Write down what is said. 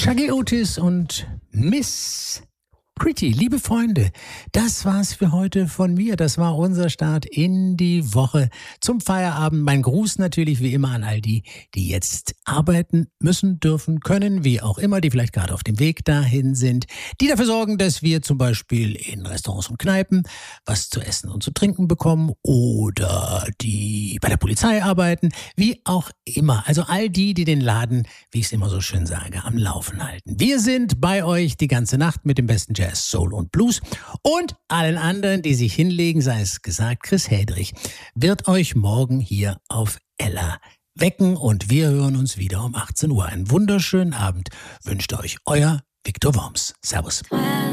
Shaggy Otis und Miss Pretty, liebe Freunde, das war's für heute von mir. Das war unser Start in die Woche zum Feierabend. Mein Gruß natürlich wie immer an all die, die jetzt arbeiten müssen, dürfen, können, wie auch immer, die vielleicht gerade auf dem Weg dahin sind, die dafür sorgen, dass wir zum Beispiel in Restaurants und Kneipen was zu essen und zu trinken bekommen oder die bei der Polizei arbeiten, wie auch immer. Also all die, die den Laden, wie ich es immer so schön sage, am Laufen halten. Wir sind bei euch die ganze Nacht mit dem besten Jazz, Soul und Blues und allen anderen, die sich hinlegen, sei es gesagt, Chris Hedrich wird euch morgen hier auf Ella wecken und wir hören uns wieder um 18 Uhr. Einen wunderschönen Abend wünscht euch euer Viktor Worms. Servus.